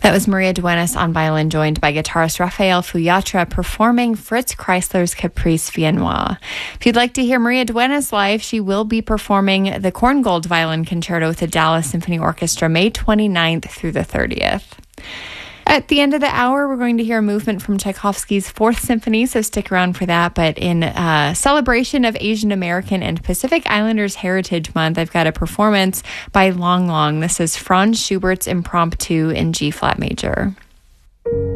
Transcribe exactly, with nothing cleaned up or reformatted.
That was Maria Duenas on violin, joined by guitarist Rafael Fuyatra performing Fritz Kreisler's Caprice Viennois. If you'd like to hear Maria Duenas live, she will be performing the Korngold Violin Concerto with the Dallas Symphony Orchestra May twenty-ninth through the thirtieth. At the end of the hour, we're going to hear a movement from Tchaikovsky's Fourth Symphony, so stick around for that. But in uh, celebration of Asian American and Pacific Islanders Heritage Month, I've got a performance by Long Long. This is Franz Schubert's Impromptu in G-flat major.